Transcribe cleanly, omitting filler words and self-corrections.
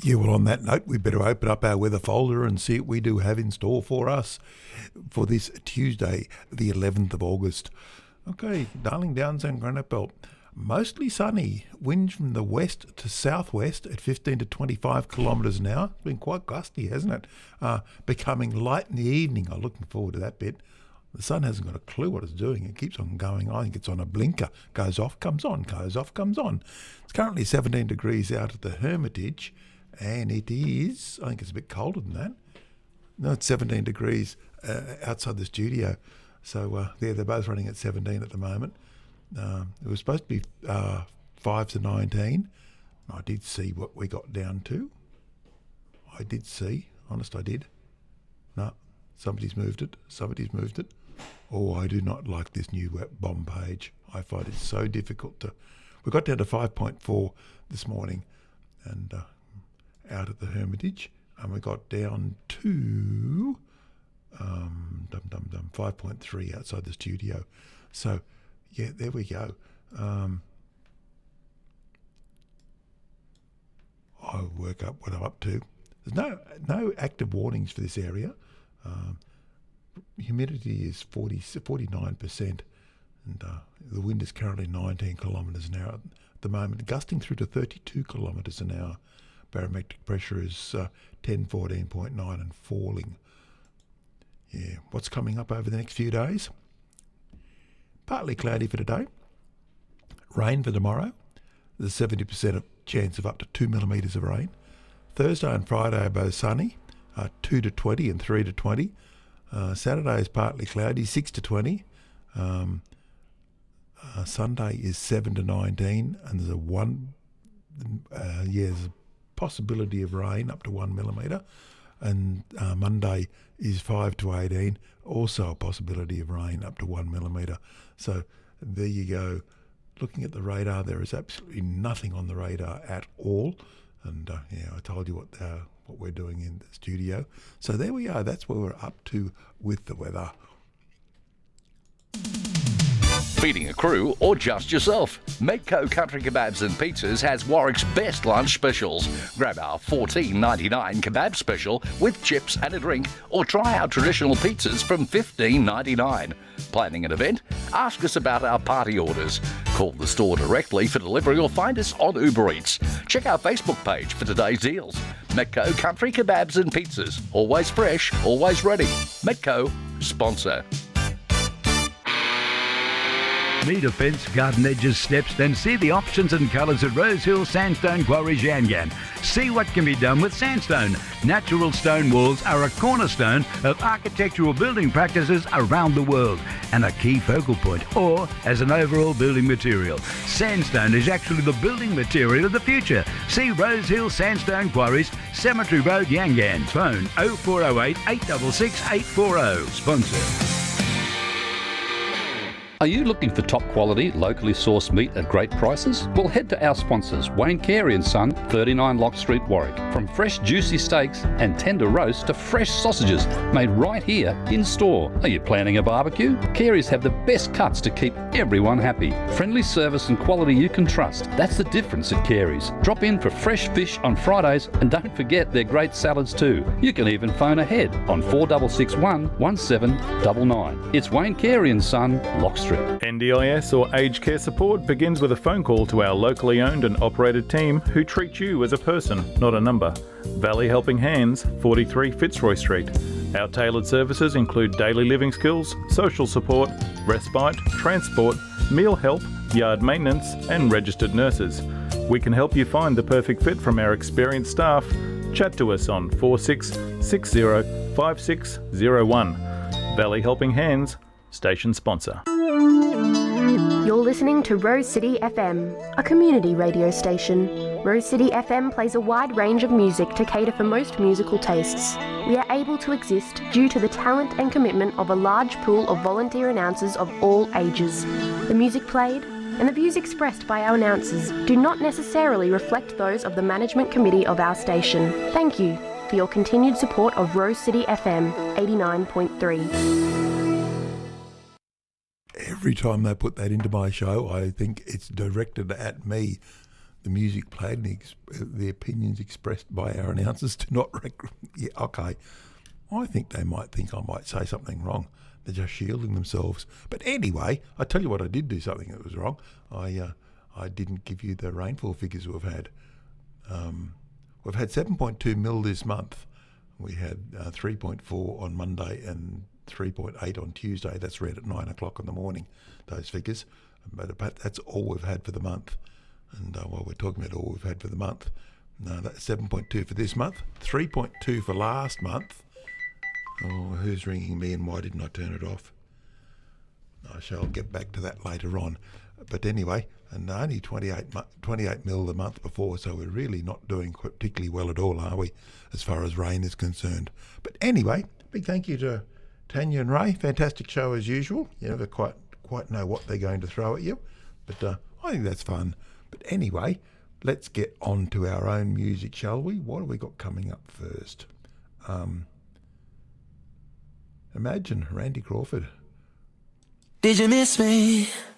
Yeah, well, on that note, we better open up our weather folder and see what we do have in store for us for this Tuesday, the 11th of August. Okay, Darling Downs and Granite Belt. Mostly sunny, winds from the west to southwest at 15 to 25 kilometres an hour. It's been quite gusty, hasn't it? Becoming light in the evening. I'm looking forward to that bit. The sun hasn't got a clue what it's doing. It keeps on going. I think it's on a blinker. Goes off, comes on, goes off, comes on. It's currently 17 degrees out at the Hermitage, and it is, I think it's a bit colder than that. No, it's 17 degrees outside the studio. So they're both running at 17 at the moment. It was supposed to be 5 to 19. I did see what we got down to. I did see. Honest, I did. No, somebody's moved it. Oh, I do not like this new bomb page. I find it so difficult to... We got down to 5.4 this morning and out at the Hermitage, and we got down to 5.3 outside the studio. So, yeah, there we go. I'll work up what I'm up to. There's no active warnings for this area. Humidity is 49%, and the wind is currently 19 kilometres an hour at the moment, gusting through to 32 kilometres an hour. Barometric pressure is 1014.9 and falling. Yeah, what's coming up over the next few days? Partly cloudy for today. Rain for tomorrow. There's a 70% chance of up to 2 millimetres of rain. Thursday and Friday are both sunny, 2 to 20 and 3 to 20. Saturday is partly cloudy, 6 to 20. Sunday is 7 to 19, and there's there's a possibility of rain up to 1 millimetre. And Monday is 5 to 18, also a possibility of rain up to 1 millimetre. So there you go. Looking at the radar, there is absolutely nothing on the radar at all. And I told you what we're doing in the studio. So there we are. That's where we're up to with the weather. Feeding a crew or just yourself? Medco Country Kebabs and Pizzas has Warwick's best lunch specials. Grab our $14.99 kebab special with chips and a drink, or try our traditional pizzas from $15.99. Planning an event? Ask us about our party orders. Call the store directly for delivery or find us on Uber Eats. Check our Facebook page for today's deals. Medco Country Kebabs and Pizzas. Always fresh, always ready. Medco, sponsor. Need a fence, garden edges, steps? Then see the options and colours at Rosehill Sandstone Quarries Yangan. See what can be done with sandstone. Natural stone walls are a cornerstone of architectural building practices around the world and a key focal point, or as an overall building material. Sandstone is actually the building material of the future. See Rosehill Sandstone Quarries, Cemetery Road, Yangan. Phone 0408 866 840. Sponsor. Are you looking for top quality, locally sourced meat at great prices? Well, head to our sponsors, Wayne Carey & Son, 39 Lock Street, Warwick. From fresh juicy steaks and tender roast to fresh sausages made right here in store. Are you planning a barbecue? Carey's have the best cuts to keep everyone happy. Friendly service and quality you can trust. That's the difference at Carey's. Drop in for fresh fish on Fridays, and don't forget their great salads too. You can even phone ahead on 4661 1799. It's Wayne Carey & Son, Lock Street. NDIS or aged care support begins with a phone call to our locally owned and operated team who treat you as a person, not a number. Valley Helping Hands, 43 Fitzroy Street. Our tailored services include daily living skills, social support, respite, transport, meal help, yard maintenance and registered nurses. We can help you find the perfect fit from our experienced staff. Chat to us on 4660 5601. Valley Helping Hands, station sponsor. You're listening to Rose City FM, a community radio station. Rose City FM plays a wide range of music to cater for most musical tastes. We are able to exist due to the talent and commitment of a large pool of volunteer announcers of all ages. The music played and the views expressed by our announcers do not necessarily reflect those of the management committee of our station. Thank you for your continued support of Rose City FM 89.3. Every time they put that into my show, I think it's directed at me. the music played and the opinions expressed by our announcers do not... Yeah, okay. I think they might think I might say something wrong. They're just shielding themselves. But anyway, I tell you what, I did do something that was wrong. I didn't give you the rainfall figures we've had. We've had 7.2 mil this month. We had 3.4 on Monday and 3.8 on Tuesday. That's read at 9 o'clock in the morning, those figures. But that's all we've had for the month. And while we're talking about all we've had for the month, that's 7.2 for this month, 3.2 for last month. Oh, who's ringing me and why didn't I turn it off? I shall get back to that later on. But anyway, and only 28 mil the month before, so we're really not doing particularly well at all, are we, as far as rain is concerned. But anyway, big thank you to Tanya and Ray. Fantastic show as usual. You never quite know what they're going to throw at you, but I think that's fun. But anyway, let's get on to our own music, shall we? What have we got coming up first? Imagine Randy Crawford. Did you miss me?